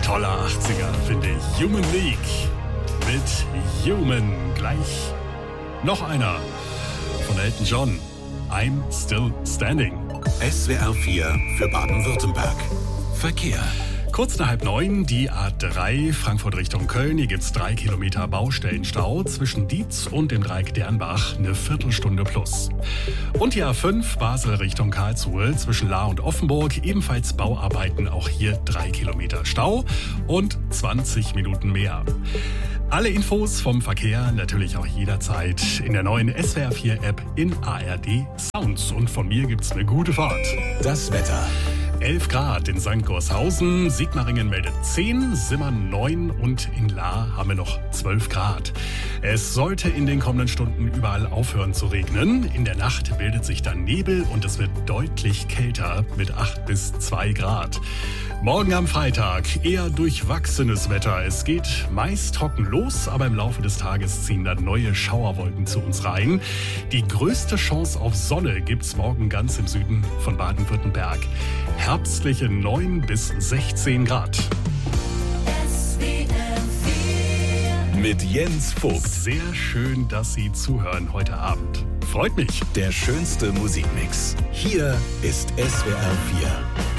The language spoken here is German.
Toller 80er, finde ich. Human League mit Human. Gleich noch einer von Elton John. I'm Still Standing. SWR 4 für Baden-Württemberg. Verkehr. Kurz nach 8:30, die A3 Frankfurt Richtung Köln. Hier gibt's 3 Kilometer Baustellenstau zwischen Dietz und dem Dreieck Dernbach, eine Viertelstunde plus. Und die A5 Basel Richtung Karlsruhe zwischen Lahr und Offenburg, ebenfalls Bauarbeiten, auch hier 3 Kilometer Stau und 20 Minuten mehr. Alle Infos vom Verkehr natürlich auch jederzeit in der neuen SWR 4 App in ARD Sounds. Und von mir gibt's eine gute Fahrt. Das Wetter. 11 Grad in St. Gorshausen, Sigmaringen meldet 10, Simmern 9 und in Lahr haben wir noch 12 Grad. Es sollte in den kommenden Stunden überall aufhören zu regnen. In der Nacht bildet sich dann Nebel und es wird deutlich kälter mit 8 bis 2 Grad. Morgen am Freitag eher durchwachsenes Wetter. Es geht meist trocken los, aber im Laufe des Tages ziehen dann neue Schauerwolken zu uns rein. Die größte Chance auf Sonne gibt's morgen ganz im Süden von Baden-Württemberg. Herbstliche 9 bis 16 Grad. Mit Jens Vogt. Sehr schön, dass Sie zuhören heute Abend. Freut mich. Der schönste Musikmix. Hier ist SWR 4.